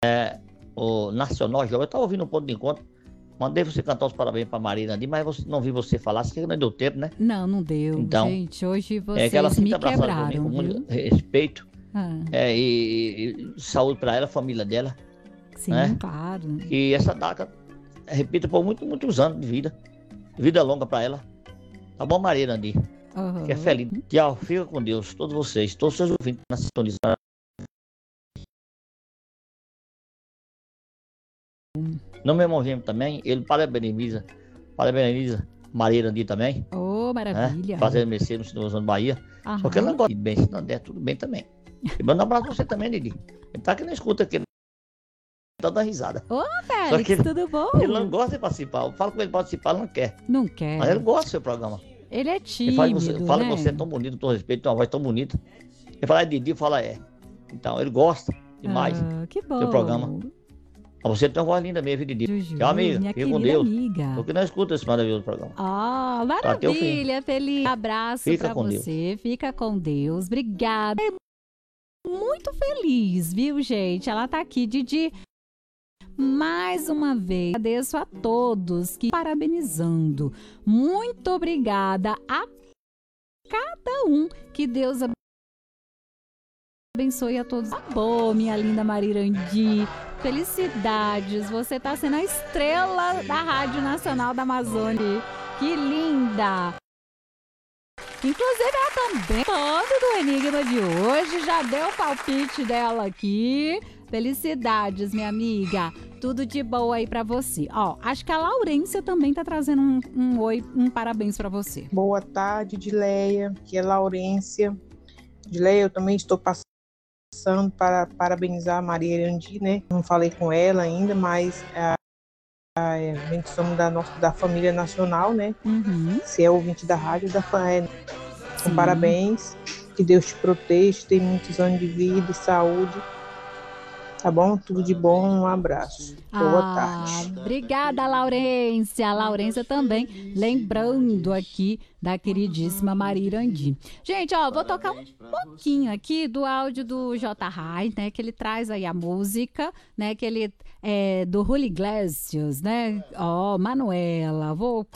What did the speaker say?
o Nacional Jovem. Eu estava ouvindo um ponto de encontro. Mandei você cantar os parabéns para Maria Irandi, mas não vi você falar, acho que não deu tempo, né? Não deu. Então, gente, hoje que ela vocês sempre me abraçada por mim quebraram, com viu? muito respeito. Ah, E saúde para ela, a família dela, sim, né? claro. Que essa data repita por muitos anos de vida. Vida longa para ela. Tá bom, Maria Irandi? Aham. Que é feliz. Tchau, fica com Deus, todos vocês, todos os seus ouvintes na sintonia. No meu irmãozinho também, ele parabeniza Maria Irandi também, Oh, né? maravilha. Fazendo mercê no Sinal da Bahia. Só que ele não gosta de bem, se não der, tudo bem também. E manda um abraço pra você também, Didi. Ele tá aqui na escuta aqui, ele tá dando risada. Ô, Só que Félix, tudo bom? ele não gosta de participar. Eu falo com ele participar, ele não quer. Não quer. Mas ele gosta do seu programa. Ele é Ele tímido, fala né? que você é tão bonito, com respeito, tem uma voz tão bonita. Ele fala, é Didi, fala, é. Então, ele gosta demais Que bom. do seu programa. Mas você tem uma voz linda mesmo, Didi. Juju, Tchau, amiga. minha Fica com querida Deus. amiga. Porque não escuta esse maravilhoso programa. Até o fim. Maravilha, feliz abraço Fica pra com você. Fica com Deus. Obrigada. Muito feliz, viu, gente? Ela tá aqui, Didi. Mais uma vez, agradeço a todos que parabenizando. Muito obrigada a cada um. Que Deus abençoe a todos. Tá bom, minha linda Maria Irandi. Felicidades. Você tá sendo a estrela da Rádio Nacional da Amazônia. Que linda. Inclusive, ela também todo do Enigma de hoje. Já deu o palpite dela aqui. Felicidades, minha amiga. Tudo de boa aí pra você. Ó, acho que a Laurência também tá trazendo um oi, um parabéns pra você. Boa tarde, Dileia, que é Laurência. Dileia, eu também estou passando para parabenizar a Maria Irandi, né? Não falei com ela ainda, mas a gente somos da família nacional, né? Uhum. Se é ouvinte da rádio, com parabéns. Que Deus te proteja, tenha muitos anos de vida e saúde. Tá bom? Tudo de bom, um abraço. Boa tarde. Obrigada, Laurência. A Laurência também lembrando aqui da queridíssima Maria Irandi. Gente, ó, vou tocar um pouquinho aqui do áudio do J. Rai, né? Que ele traz aí a música, né? Que ele é do Julio Iglesias, né? Ó, Manuela. Vou